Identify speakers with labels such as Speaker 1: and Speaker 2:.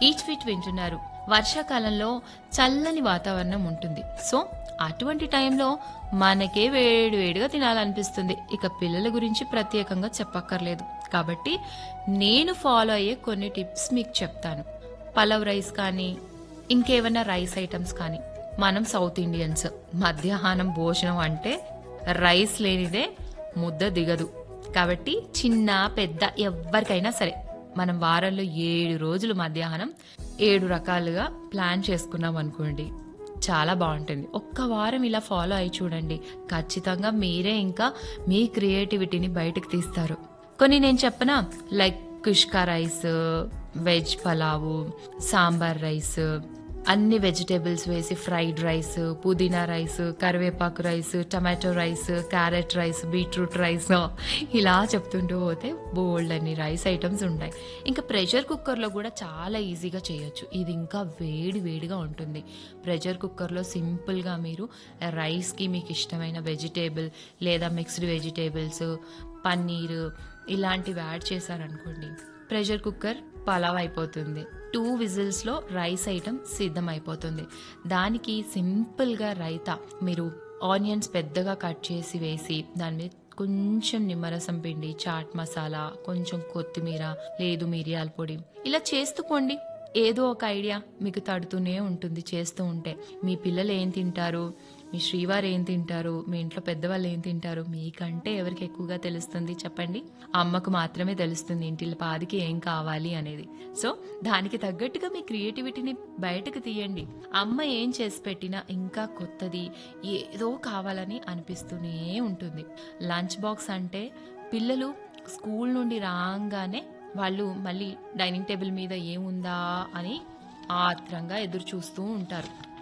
Speaker 1: Each fit వింటున్నారు. వర్షాకాలంలో చల్లని వాతావరణం ఉంటుంది. సో అటువంటి టైంలో మనకే వేడి వేడిగా తినాలనిపిస్తుంది. ఇక పిల్లల గురించి ప్రత్యేకంగా చెప్పక్కర్లేదు. కాబట్టి నేను ఫాలో అయ్యే కొన్ని టిప్స్ మీకు చెప్తాను. పలావ్ రైస్ కానీ, ఇంకేమైనా రైస్ ఐటమ్స్ కానీ, మనం సౌత్ ఇండియన్స్ మధ్యాహ్నం భోజనం అంటే రైస్ లేనిదే ముద్ద దిగదు. కాబట్టి చిన్న పెద్ద ఎవరికైనా సరే మనం వారంలో 7 రోజులు మధ్యాహ్నం 7 రకాలుగా ప్లాన్ చేసుకున్నాం అనుకోండి, చాలా బాగుంటుంది. ఒక్క వారం ఇలా ఫాలో అయి చూడండి, ఖచ్చితంగా మీరే ఇంకా మీ క్రియేటివిటీని బయటకు తీస్తారు. కొన్ని నేను చెప్పనా, like కుష్కా rice, veg pulao, sambar rice, అన్ని వెజిటేబుల్స్ వేసి ఫ్రైడ్ రైస్, పుదీనా రైస్, కరివేపాకు rice, tomato rice, carrot rice, beetroot rice, ఇలా చెప్తుంటూ పోతే బోల్డ్ అన్ని రైస్ ఐటమ్స్ ఉంటాయి. ఇంకా ప్రెషర్ కుక్కర్లో కూడా చాలా ఈజీగా చేయొచ్చు. ఇది ఇంకా వేడి వేడిగా ఉంటుంది. ప్రెషర్ కుక్కర్లో సింపుల్గా మీరు రైస్కి మీకు ఇష్టమైన వెజిటేబుల్ లేదా మిక్స్డ్ వెజిటేబుల్స్, పన్నీర్ ఇలాంటివి యాడ్ చేశారనుకోండి, ప్రెషర్ కుక్కర్ పలావ్ అయిపోతుంది. 2 విజిల్స్లో రైస్ ఐటమ్ సిద్ధం అయిపోతుంది. దానికి సింపుల్గా రైతా, మీరు ఆనియన్స్ పెద్దగా కట్ చేసి వేసి దాని మీద కొంచెం నిమ్మరసం పిండి, చాట్ మసాలా, కొంచెం కొత్తిమీర లేదు మిరియాల పొడి, ఇలా చేస్తూకోండి. ఏదో ఒక ఐడియా మీకు తడుతూనే ఉంటుంది చేస్తూ ఉంటే. మీ పిల్లలు ఏం తింటారు, మీ శ్రీవారు ఏం తింటారు, మీ ఇంట్లో పెద్దవాళ్ళు ఏం తింటారు, మీకంటే ఎవరికి ఎక్కువగా తెలుస్తుంది చెప్పండి? అమ్మకు మాత్రమే తెలుస్తుంది ఇంటిలో పాదికి ఏం కావాలి అనేది. సో దానికి తగ్గట్టుగా మీ క్రియేటివిటీని బయటకు తీయండి. అమ్మ ఏం చేసి పెట్టినా ఇంకా కొత్తది ఏదో కావాలని అనిపిస్తూనే ఉంటుంది. లంచ్ బాక్స్ అంటే పిల్లలు స్కూల్ నుండి రాగానే వాళ్ళు మళ్ళీ డైనింగ్ టేబుల్ మీద ఏముందా అని ఆత్రంగా ఎదురు చూస్తూ ఉంటారు.